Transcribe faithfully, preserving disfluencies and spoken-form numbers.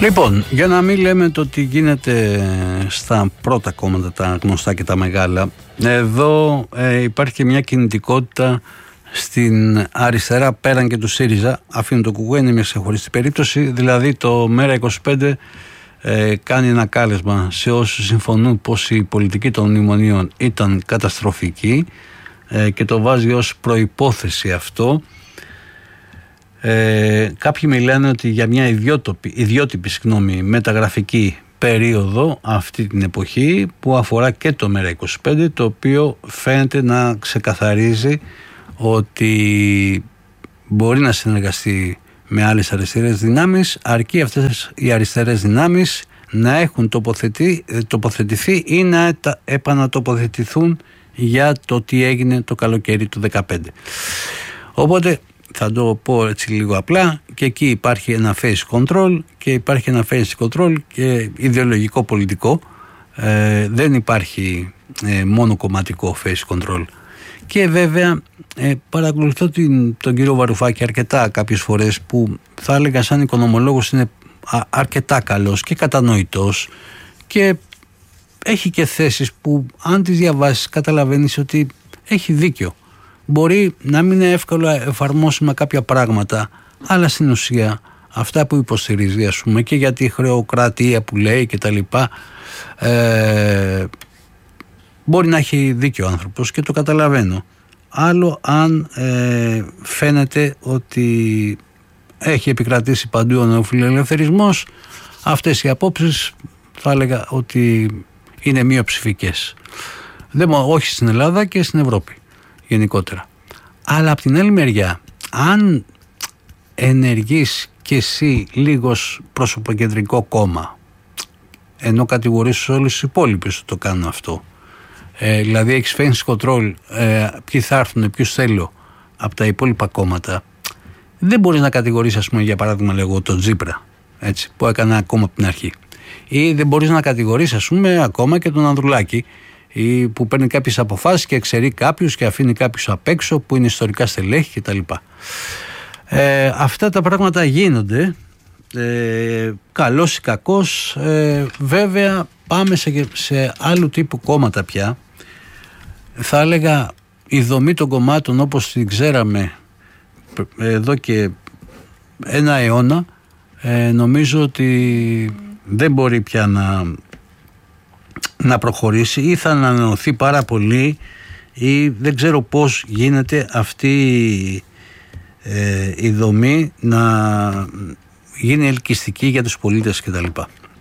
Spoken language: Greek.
Λοιπόν, για να μην λέμε το τι γίνεται στα πρώτα κόμματα, τα γνωστά και τα μεγάλα, εδώ ε, υπάρχει και μια κινητικότητα στην αριστερά πέραν και του ΣΥΡΙΖΑ. Αφήνω το ΚΚΕ, είναι μια ξεχωριστή περίπτωση. Δηλαδή το ΜΕΡΑ είκοσι πέντε ε, κάνει ένα κάλεσμα σε όσους συμφωνούν πως η πολιτική των μνημονίων ήταν καταστροφική ε, και το βάζει ως προϋπόθεση αυτό. Ε, κάποιοι μιλάνε ότι για μια ιδιότοπη, ιδιότυπη συγγνώμη, μεταγραφική περίοδο αυτή την εποχή που αφορά και το ΜΕΡΑ είκοσι πέντε, το οποίο φαίνεται να ξεκαθαρίζει ότι μπορεί να συνεργαστεί με άλλες αριστερές δυνάμεις, αρκεί αυτές οι αριστερές δυνάμεις να έχουν τοποθετηθεί, τοποθετηθεί ή να επανατοποθετηθούν για το τι έγινε το καλοκαίρι του δεκαπέντε. Οπότε θα το πω έτσι λίγο απλά, και εκεί υπάρχει ένα face control και υπάρχει ένα face control και ιδεολογικό πολιτικό. Ε, δεν υπάρχει ε, μόνο κομματικό face control. Και βέβαια ε, παρακολουθώ την, τον κύριο Βαρουφάκη αρκετά κάποιες φορές, που θα έλεγα σαν οικονομολόγος είναι α, αρκετά καλός και κατανοητός και έχει και θέσεις που αν τις διαβάσεις καταλαβαίνεις ότι έχει δίκιο. Μπορεί να μην είναι εύκολο εφαρμόσιμα κάποια πράγματα, αλλά στην ουσία αυτά που υποστηρίζει, ας πούμε, και για τη χρεοκρατία που λέει και τα λοιπά, ε, μπορεί να έχει δίκιο ο άνθρωπος και το καταλαβαίνω. Άλλο αν ε, φαίνεται ότι έχει επικρατήσει παντού ο νεοφιλελευθερισμός, αυτές οι απόψεις θα έλεγα ότι είναι μειοψηφικές. Δεν, όχι στην Ελλάδα και στην Ευρώπη γενικότερα. Αλλά από την άλλη μεριά, αν ενεργείς κι εσύ λίγος προσωποκεντρικό κόμμα, ενώ κατηγορήσεις όλους τους υπόλοιπους ότι το κάνουν αυτό, ε, δηλαδή έχεις face control, ε, ποιοι θα έρθουν, ποιους θέλω από τα υπόλοιπα κόμματα, δεν μπορείς να κατηγορήσεις, ας πούμε, για παράδειγμα λέγω τον Τζίπρα, έτσι, που έκανε ακόμα από την αρχή, ή δεν μπορείς να κατηγορήσεις, ας πούμε, ακόμα και τον Ανδρουλάκη, ή που παίρνει κάποιες αποφάσεις και εξαιρεί κάποιους και αφήνει κάποιους απ' έξω που είναι ιστορικά στελέχη κτλ. Ε, αυτά τα πράγματα γίνονται, ε, καλός ή κακός. Ε, βέβαια πάμε σε, σε άλλου τύπου κόμματα πια. Θα έλεγα η δομή των κομμάτων όπως την ξέραμε εδώ και ένα αιώνα, ε, νομίζω ότι δεν μπορεί πια να να προχωρήσει, ή θα ανανεωθεί πάρα πολύ, ή δεν ξέρω πώς γίνεται αυτή ε, η δομή να γίνει ελκυστική για τους πολίτες κτλ.